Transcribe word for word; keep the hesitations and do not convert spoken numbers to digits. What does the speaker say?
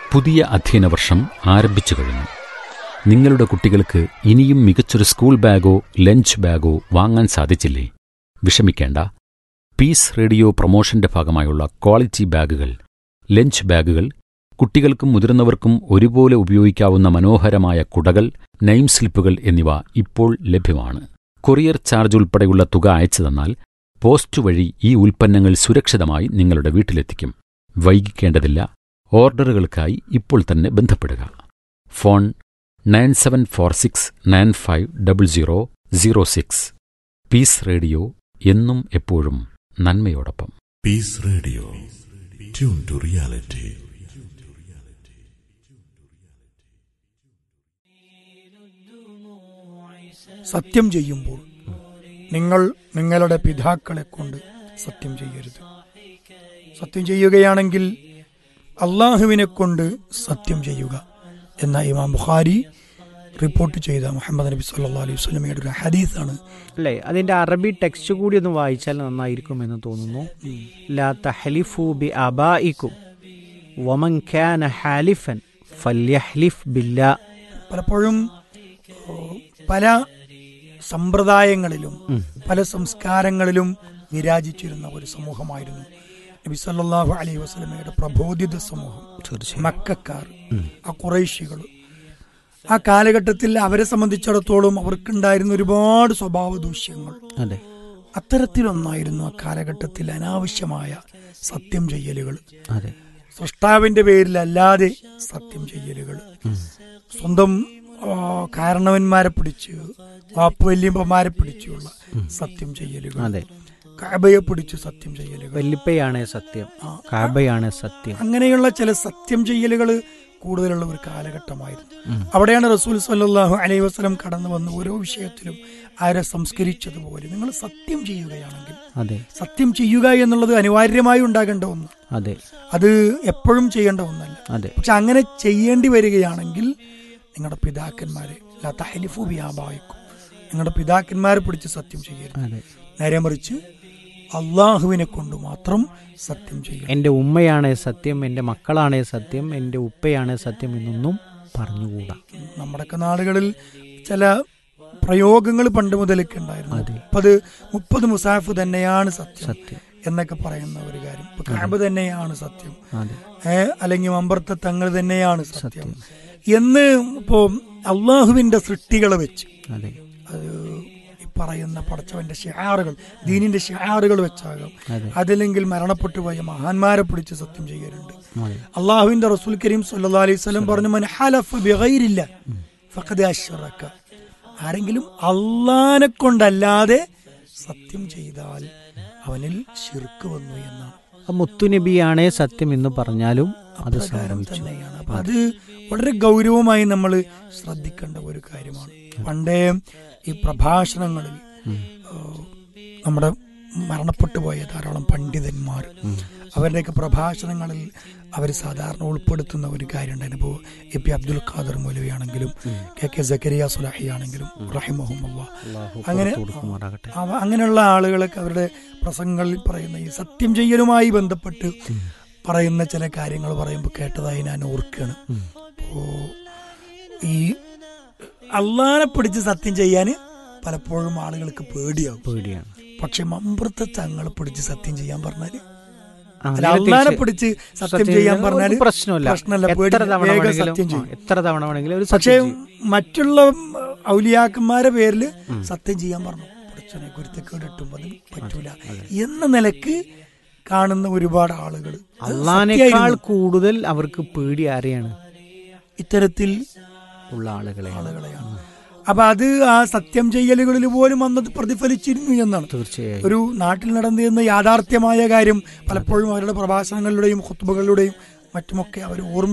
പുതിയ അധ്യയന വർഷം ആരംഭിച്ചു കഴിഞ്ഞു. നിങ്ങളുടെ കുട്ടികൾക്ക് ഇനിയും മികച്ചൊരു സ്കൂൾ ബാഗോ ലഞ്ച് ബാഗോ വാങ്ങാൻ സാധിച്ചില്ലേ? വിഷമിക്കേണ്ട. പീസ് റേഡിയോ പ്രൊമോഷന്റെ ഭാഗമായുള്ള ക്വാളിറ്റി ബാഗുകൾ, ലഞ്ച് ബാഗുകൾ, കുട്ടികൾക്കും മുതിർന്നവർക്കും ഒരുപോലെ ഉപയോഗിക്കാവുന്ന മനോഹരമായ കുടകൾ, നെയിം സ്ലിപ്പുകൾ എന്നിവ ഇപ്പോൾ ലഭ്യമാണ്. കൊറിയർ ചാർജ് ഉൾപ്പെടെയുള്ള തുക അയച്ചു തന്നാൽ പോസ്റ്റ് വഴി ഈ ഉൽപ്പന്നങ്ങൾ സുരക്ഷിതമായി നിങ്ങളുടെ വീട്ടിലെത്തിക്കും. വൈകിക്കേണ്ടതില്ല. ഓർഡറുകൾക്കായി ഇപ്പോൾ തന്നെ ബന്ധപ്പെടുക. Phone nine seven four six nine five double zero zero six. Piece radio, എന്നും എപ്പോഴും നന്മയോടൊപ്പം. Piece radio, tune to reality. സത്യം ചെയ്യുമ്പോൾ നിങ്ങൾ നിങ്ങളുടെ പിതാക്കളെ കൊണ്ട് സത്യം ചെയ്യരുത്. സത്യം ചെയ്യുകയാണെങ്കിൽ അള്ളാഹുവിനെ കൊണ്ട് സത്യം ചെയ്യുക എന്ന ഇമാം ബുഖാരി റിപ്പോർട്ട് ചെയ്ത മുഹമ്മദ് നബി സല്ലല്ലാഹു അലൈഹി വസല്ലമയുടെ ഒരു ഹദീസാണ് അല്ലേ. അതിന്റെ അറബി ടെക്സ്റ്റ് കൂടി ഒന്ന് വായിച്ചാൽ നന്നായിരിക്കും എന്ന് തോന്നുന്നു. ലാ തഹ്ലിഫു ബി ആബായിക്കും വമൻ കാന ഹാലിഫൻ ഫല്യഹ്ലിഫ് ബില്ലാ. പലപ്പോഴും പല സമ്പ്രദായങ്ങളിലും പല സംസ്കാരങ്ങളിലും വിരാജിച്ചിരുന്ന ഒരു സമൂഹമായിരുന്നു നബി സല്ലല്ലാഹു അലൈഹി വസല്ലമയുടെ പ്രബോധിത സമൂഹം, മക്കക്കാർ, ആ ഖുറൈശികൾ. ആ കാലഘട്ടത്തിൽ അവരെ സംബന്ധിച്ചിടത്തോളം അവർക്കുണ്ടായിരുന്ന ഒരുപാട് സ്വഭാവ ദൂഷ്യങ്ങൾ. അത്തരത്തിലൊന്നായിരുന്നു ആ കാലഘട്ടത്തിൽ അനാവശ്യമായ സത്യം ചെയ്യലുകൾ, സൃഷ്ടാവിന്റെ പേരിലല്ലാതെ സത്യം ചെയ്യലുകൾ, സ്വന്തം കാരണവന്മാരെ പിടിച്ച് വാപ്പുവല്യപ്പന്മാരെ പിടിച്ചുള്ള സത്യം ചെയ്യലുകൾ, കഅബയെ പിടിച്ച് സത്യം ചെയ്യലുകൾ, വല്ലിപ്പയാണ് സത്യം, കഅബയാണ് സത്യം, അങ്ങനെയുള്ള ചില സത്യം ചെയ്യലുകൾ കൂടുതലുള്ള ഒരു കാലഘട്ടമായിരുന്നു. അവിടെയാണ് റസൂൽ സല്ലല്ലാഹു അലൈഹി വസല്ലം കടന്നു വന്ന് ഓരോ വിഷയത്തിലും ആരെ സംസ്കരിച്ചതുപോലെ നിങ്ങൾ സത്യം ചെയ്യുകയാണെങ്കിൽ, സത്യം ചെയ്യുക എന്നുള്ളത് അനിവാര്യമായി ഉണ്ടാകേണ്ട ഒന്ന്, അത് എപ്പോഴും ചെയ്യേണ്ട ഒന്നല്ല. പക്ഷെ അങ്ങനെ ചെയ്യേണ്ടി വരികയാണെങ്കിൽ നിങ്ങളുടെ പിതാക്കന്മാരെ ലാ തഹ്ലിഫു ബി ആബായിക്കും, നിങ്ങളുടെ പിതാക്കന്മാരെ പിടിച്ച് സത്യം ചെയ്യരുത്. നേരെ മറിച്ച് അള്ളാഹുവിനെ കൊണ്ട് മാത്രം സത്യം ചെയ്യും. എൻ്റെ ഉമ്മയാണ് സത്യം, എൻ്റെ മക്കളാണ് സത്യം, എൻ്റെ ഉപ്പയാണ് സത്യം എന്നൊന്നും പറഞ്ഞുകൂടാ. നമ്മുടെയൊക്കെ നാടുകളിൽ ചില പ്രയോഗങ്ങൾ പണ്ട് മുതലൊക്കെ ഉണ്ടായിരുന്നു. മുപ്പത് മുപ്പത് മുസാഫ് തന്നെയാണ് സത്യം എന്നൊക്കെ പറയുന്ന ഒരു കാര്യം. ഇപ്പൊ കഅബ തന്നെയാണ് സത്യം, ഏഹ് അല്ലെങ്കിൽ മമ്പർത്ത തങ്ങൾ തന്നെയാണ് സത്യം എന്ന് ഇപ്പോ അള്ളാഹുവിന്റെ സൃഷ്ടികളെ വെച്ച് അത് പറയുന്ന പടച്ചവന്റെ ഷിആറുകൾ, ദീനിന്റെ ഷിആറുകൾ വെച്ചാകാം, അതല്ലെങ്കിൽ മരണപ്പെട്ടു പോയ മഹാന്മാരെ പിടിച്ച് സത്യം ചെയ്യലുണ്ട്. അള്ളാഹുവിന്റെ റസൂൽ കരീം സല്ലല്ലാഹു അലൈഹി വസല്ലം പറഞ്ഞു, മൻ ഹലഫ ബിഗൈരില്ല ഫഖദ് അശ്റക. ആരെങ്കിലും അള്ളാഹിനെ കൊണ്ടല്ലാതെ സത്യം ചെയ്താൽ അവനിൽ ശിർക്ക് വന്നു എന്നാണ്. മുത്തുനബിയാണേ സത്യം എന്ന് പറഞ്ഞാലും അത് തന്നെയാണ്. അപ്പൊ അത് വളരെ ഗൗരവമായി നമ്മൾ ശ്രദ്ധിക്കേണ്ട ഒരു കാര്യമാണ്. പണ്ടേ ഈ പ്രഭാഷണങ്ങളിൽ നമ്മുടെ മരണപ്പെട്ടു പോയ ധാരാളം പണ്ഡിതന്മാർ, അവരുടെയൊക്കെ പ്രഭാഷണങ്ങളിൽ അവർ സാധാരണ ഉൾപ്പെടുത്തുന്ന ഒരു കാര്യമുണ്ടായിരുന്നു. ഇപ്പോൾ എ പി അബ്ദുൽ ഖാദർ മൗലവി ആണെങ്കിലും കെ കെ സക്കരിയ സുലാഹി ആണെങ്കിലും റഹിമഹുമുല്ലാ, അങ്ങനെ അങ്ങനെയുള്ള ആളുകളൊക്കെ അവരുടെ പ്രസംഗങ്ങളിൽ പറയുന്ന ഈ സത്യം ചെയ്യലുമായി ബന്ധപ്പെട്ട് പറയുന്ന ചില കാര്യങ്ങൾ പറയുമ്പോൾ കേട്ടതായി ഞാൻ ഓർക്കുകയാണ്. അപ്പോൾ ഈ അള്ളാനെ പിടിച്ച് സത്യം ചെയ്യാൻ പലപ്പോഴും ആളുകൾക്ക് പേടിയാവും പേടിയാണ് പക്ഷെ മമ്പുറത്തെ തങ്ങളെ പിടിച്ച് സത്യം ചെയ്യാൻ പറഞ്ഞാല്, അള്ളാനെ പിടിച്ച് സത്യം ചെയ്യാൻ പറഞ്ഞാല് പ്രശ്നമല്ല, സത്യം ചെയ്യും എത്ര തവണ വേണമെങ്കിലും. പക്ഷെ മറ്റുള്ള ഔലിയാക്കന്മാരെ പേരിൽ സത്യം ചെയ്യാൻ പറഞ്ഞു പഠിച്ചനെ ഗുരുത്തക്കേട് ഇട്ടും അത് പറ്റൂല എന്ന നിലക്ക് കാണുന്ന ഒരുപാട് ആളുകൾ. അള്ളാനേക്കാൾ കൂടുതൽ അവർക്ക് പേടി ആരെയാണ്? ഇത്തരത്തിൽ ഉള്ള ആളുകളെ ആളുകളെയാണ്. അപ്പൊ അത് ആ സത്യം ചെയ്യലുകളിൽ പോലും അന്നത് പ്രതിഫലിച്ചിരുന്നു എന്നാണ്. തീർച്ചയായും ഒരു നാട്ടിൽ നടന്നിരുന്ന യാഥാർത്ഥ്യമായ കാര്യം പലപ്പോഴും അവരുടെ പ്രഭാഷണങ്ങളിലൂടെയും ഖുത്ബകളിലൂടെയും മറ്റുമൊക്കെ അവർ ഓർമ്മ